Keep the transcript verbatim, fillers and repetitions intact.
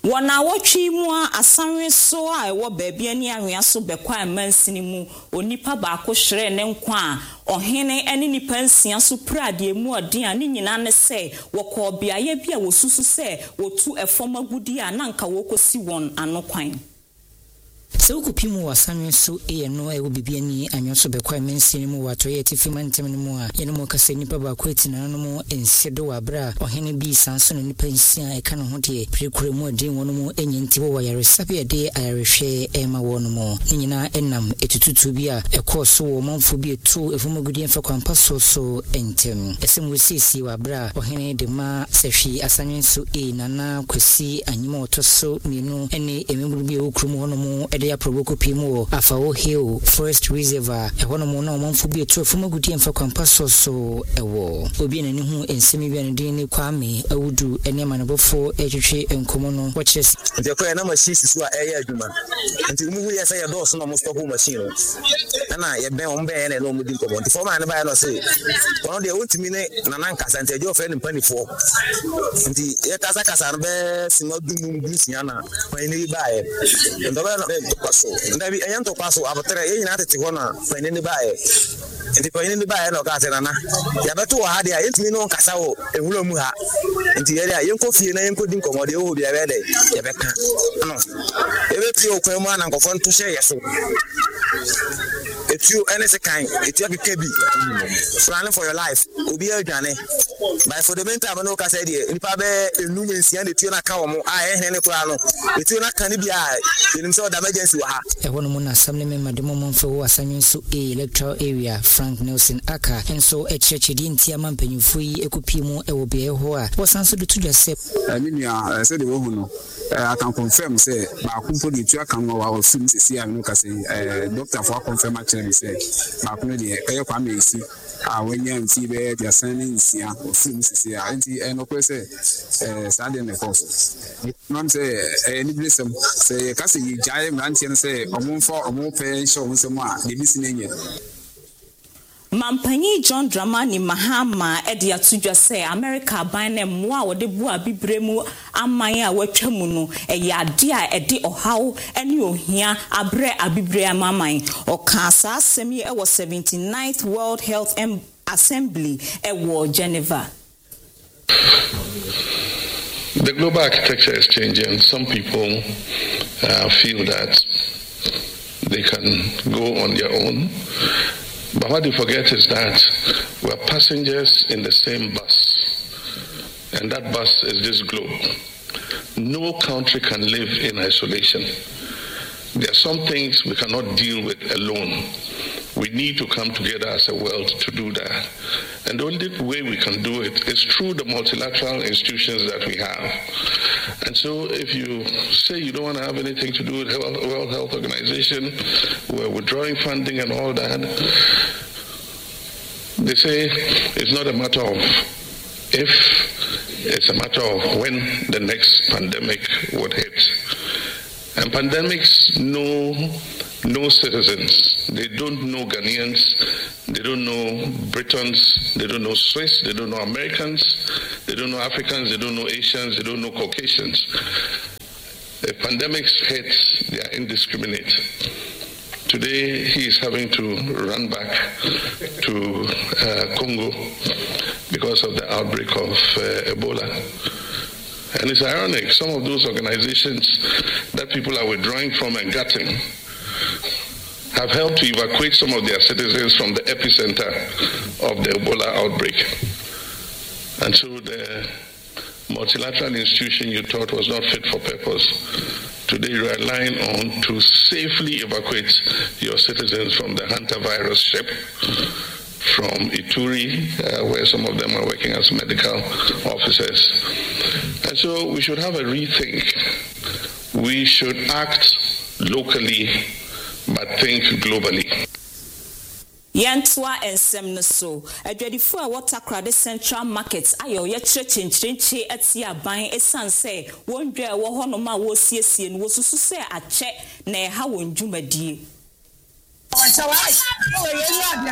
Wana watchi mu asanwe so a ewo baabi ani anwea so bekwa amansini mu onipa baako hwere ne nkwa a ohene ene nipa nsia so prade mu odin a ne nyina ne se wokọ biaye bia wosusu se wotu efom agudi a nanka wokosi won anokwan. So kupimu wasanwe so e no e wo bibiani anyoso bekwa mensini mu wato ye tifima ntem no mu a ye no mo kase nipa ba ko etina no mu ensedo wabra ohene bi sanso no nipa nsia e ka no ho de prekure mu odin wono mu enyinti wo yare sabe de ayarehwe e ma wono mu nyina enam etututu bi a ekoso wo manfo bi etu efomagudi enfa kwampa so so entem esem wo sisi wabra ohene de ma sehwi asanwe so e nana kwasi anyima otoso mienu ene ememuru bi okrum wono mu ya proboko pimo afawo hill forest reservoir e hono mo na omanfo bi etu efomagudi enfa kwampa so so ewo obi na ne hu ensemi bi an din ne kwame awudu ene manebofo etwetwe enkomo no watches nti ko na machine sisu a eya adwuma nti mu hu ya say do so no mo stop machine na ye ben on ben na no mu din ko nti forma ne ba no say ono de wontimi ne na nankasa nti ejo fe ne mpanifo nti ye kasa kasa no be sima dum dum siana pan ne ba e ndo ba no paso ndabi ayanto paso abatere ye nyina tete hona pan ne ba e nti pan ne ba e no ka se nana ya beto wa ha de ayentimi no nkasa wo ehuro mu ha nti ye de ayenko fie na yenko din komode wo bia be de ye be ka no ebe ti okwan mu ana nkofo nto hye yeso etu ene se kan etu akebi plan for your life obi adwane by for the meantime no ka say de nipa be enu mensia de tu na ka wo mu a ehne ne kura no etu na kan bia enim say emergency wa ha e wono mu na assemble member de mo monfo wo asanwen so e electoral area Frank Nelson aka enso e chechedi ntia mampanyufo yi ekopi mu e wo bia ho a wo sanso de tudwa se aminia say de wo hu no I can confirm say ba kumpo de tu aka no wa ofim sisi a no ka say doctor for confirm actually say ba kuno de e kwa mesi a wenya nti be dia sani nsia ofim sisi a nti e no kwese eh sade ne course non say e ni blessem say ka say jaye mrantie no say omumfo omupe show nsem a de bisi nenye Mampanyi John Dramani Mahama edi atudwa se America ban na mo a wode bu abibremu aman a watwamu no eyade a edi ohaw ene ohia abre abibre amaman okasa asemi e wo seventy-ninth World Health Assembly e wo Geneva. The global architecture is changing. Some people uh, feel that they can go on their own. But what they forget is that we're passengers in the same bus. And that bus is this globe. No country can live in isolation. There are some things we cannot deal with alone. We need to come together as a world to do that. And the only way we can do it is through the multilateral institutions that we have. And so if you say you don't want to have anything to do with the World Health Organization, we're withdrawing funding and all that, they say it's not a matter of if, it's a matter of when the next pandemic would hit. And pandemics know no citizens. They don't know Ghanaians, they don't know Britons, they don't know Swiss, they don't know Americans, they don't know Africans, they don't know Asians, they don't know Caucasians. If pandemics hit, they are indiscriminate. Today, he is having to run back to uh, Congo because of the outbreak of uh, Ebola. And it's ironic, some of those organizations that people are withdrawing from and gutting have helped to evacuate some of their citizens from the epicenter of the Ebola outbreak. And so the multilateral institution you thought was not fit for purpose, today you are relying on to safely evacuate your citizens from the hantavirus ship, from Ituri, uh, where some of them are working as medical officers. And so we should have a rethink. We should act locally, but think globally. Yantwa ensem no so adwadifo a watercrad central markets ayo ye kyerɛkyerɛkyerɛ ati aban esan sɛ wondwa wo hɔ no ma wo siesie no wo susu sɛ akyɛ na ɛha won dwumadie